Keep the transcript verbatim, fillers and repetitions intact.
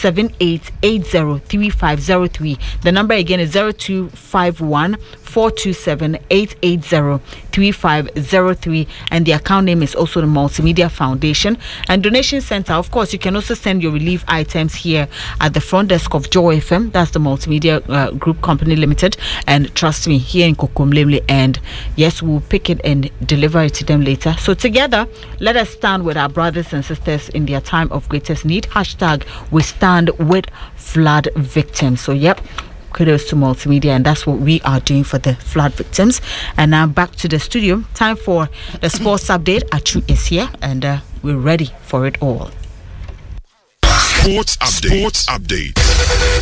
seven eight eight zero three five zero three. The number again is zero two five one four two seven eight eight zero three five zero three, and the account name is also the Multimedia Foundation and Donation Center. Of course, you can also send your relief items here at the front desk of Joy F M. That's the Multimedia uh, Group Company Limited, and trust me, here in Kokomlemle, and yes, we'll pick it and deliver it to them later. So together, let us stand with our brothers and sisters in their time of greatest need. Hashtag we stand with flood victims. So yep, kudos to Multimedia, and that's what we are doing for the flood victims. And now back to the studio. Time for the sports update. Achu is here, and uh, we're ready for it all. Sports update. Sports update.